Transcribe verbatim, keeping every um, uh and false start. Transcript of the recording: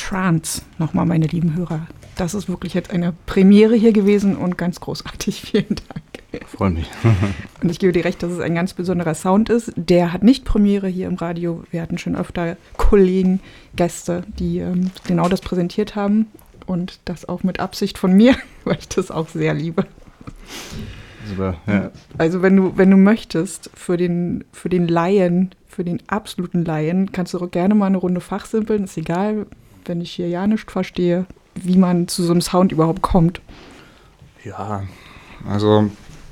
Trance nochmal, meine lieben Hörer. Das ist wirklich jetzt eine Premiere hier gewesen und ganz großartig. Vielen Dank. Freue mich. Und ich gebe dir recht, dass es ein ganz besonderer Sound ist. Der hat nicht Premiere hier im Radio. Wir hatten schon öfter Kollegen, Gäste, die ähm, genau das präsentiert haben. Und das auch mit Absicht von mir, weil ich das auch sehr liebe. Super, ja. Also wenn du, wenn du möchtest, für den, für den Laien, für den absoluten Laien, kannst du auch gerne mal eine Runde fachsimpeln. Ist egal, wenn ich hier ja nicht verstehe, wie man zu so einem Sound überhaupt kommt. Ja, also